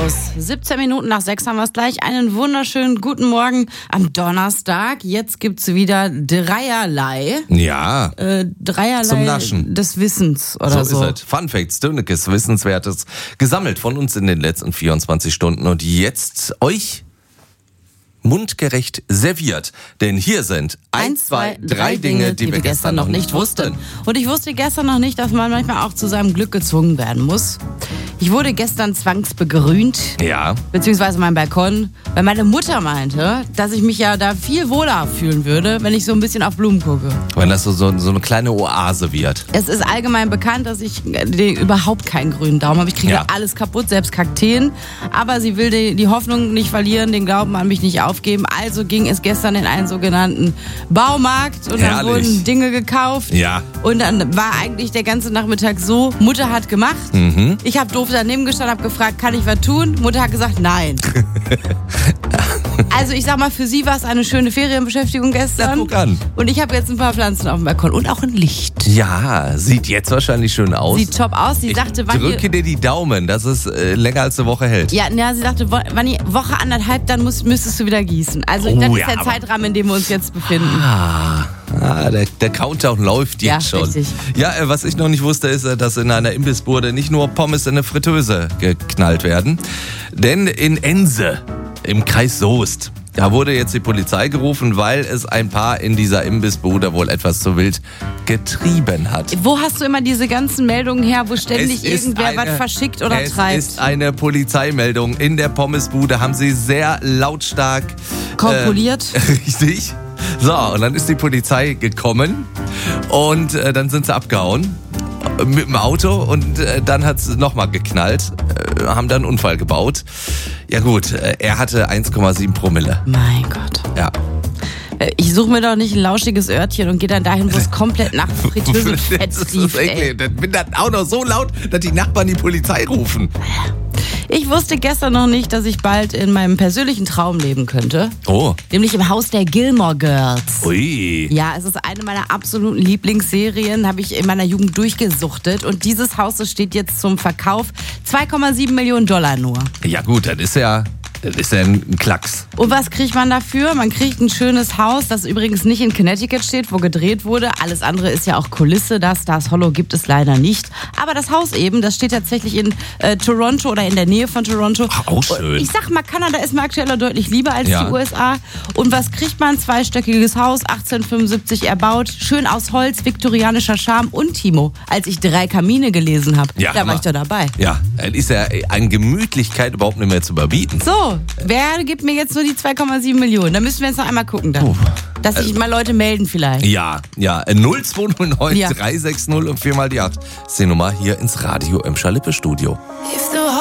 los. 17 Minuten nach 6 haben wir es gleich. Einen wunderschönen guten Morgen am Donnerstag. Jetzt gibt's wieder Dreierlei. Ja. Dreierlei zum Naschen des Wissens oder so. So ist es. Fun Facts, Dönekes, Wissenswertes, gesammelt von uns in den letzten 24 Stunden und jetzt euch mundgerecht serviert. Denn hier sind 1, 2, 3 Dinge, die wir gestern noch nicht wussten. Und ich wusste gestern noch nicht, dass man manchmal auch zu seinem Glück gezwungen werden muss. Ich wurde gestern zwangsbegrünt, Ja. beziehungsweise mein Balkon, weil meine Mutter meinte, dass ich mich ja da viel wohler fühlen würde, wenn ich so ein bisschen auf Blumen gucke. Wenn das so eine kleine Oase wird. Es ist allgemein bekannt, dass ich überhaupt keinen grünen Daumen habe. Ich kriege alles kaputt, selbst Kakteen. Aber sie will die Hoffnung nicht verlieren, den Glauben an mich nicht aufgeben. Also ging es gestern in einen sogenannten Baumarkt und dann wurden Dinge gekauft. Ja. Und dann war eigentlich der ganze Nachmittag so, Mutter hat gemacht. Ich habe doof daneben gestanden, habe gefragt, kann ich was tun? Mutter hat gesagt, nein. Also ich sag mal, für sie war es eine schöne Ferienbeschäftigung gestern. Ja, guck an. Und ich habe jetzt ein paar Pflanzen auf dem Balkon und auch ein Licht. Ja, sieht jetzt wahrscheinlich schön aus. Sieht top aus. Sie sagte, ich drücke dir die Daumen, dass es länger als eine Woche hält. Ja, sie sagte, Woche 1,5, dann müsstest du wieder gießen. Also das ist der Zeitrahmen, in dem wir uns jetzt befinden. Der Countdown läuft jetzt schon. Richtig. Ja, was ich noch nicht wusste, ist, dass in einer Imbissbude nicht nur Pommes in eine Fritteuse geknallt werden. Denn in Ense, im Kreis Soest, da wurde jetzt die Polizei gerufen, weil es ein Paar in dieser Imbissbude wohl etwas zu wild getrieben hat. Wo hast du immer diese ganzen Meldungen her, wo ständig irgendwer was verschickt oder treibt? Es ist eine Polizeimeldung. In der Pommesbude haben sie sehr lautstark korpuliert. Richtig. So, und dann ist die Polizei gekommen und dann sind sie abgehauen mit dem Auto und dann hat es nochmal geknallt, haben dann einen Unfall gebaut. Ja gut, er hatte 1,7 Promille. Mein Gott. Ja. Ich suche mir doch nicht ein lauschiges Örtchen und gehe dann dahin, wo es komplett nach Fritteusenfett riecht. Dann bin dann auch noch so laut, dass die Nachbarn die Polizei rufen. Ich wusste gestern noch nicht, dass ich bald in meinem persönlichen Traum leben könnte. Oh. Nämlich im Haus der Gilmore Girls. Ui. Ja, es ist eine meiner absoluten Lieblingsserien, habe ich in meiner Jugend durchgesuchtet. Und dieses Haus, das steht jetzt zum Verkauf. 2,7 Millionen Dollar nur. Ja gut, das ist ja ein Klacks. Und was kriegt man dafür? Man kriegt ein schönes Haus, das übrigens nicht in Connecticut steht, wo gedreht wurde. Alles andere ist ja auch Kulisse. Das Stars Hollow gibt es leider nicht. Aber das Haus eben, das steht tatsächlich in Toronto oder in der Nähe von Toronto. Ach, auch schön. Und ich sag mal, Kanada ist mir aktuell deutlich lieber als die USA. Und was kriegt man? 2-stöckiges Haus, 1875 erbaut, schön aus Holz, viktorianischer Charme. Und Timo, als ich 3 Kamine gelesen habe, da war ich doch dabei. Ja, es ist ja an Gemütlichkeit überhaupt nicht mehr zu überbieten. So, wer gibt mir jetzt nur die 2,7 Millionen? Da müssen wir jetzt noch einmal gucken dann. Dass sich mal Leute melden vielleicht. Ja, 0209 360 und 4 mal die 8. Das ist die Nummer hier ins Radio im Schalippe Studio.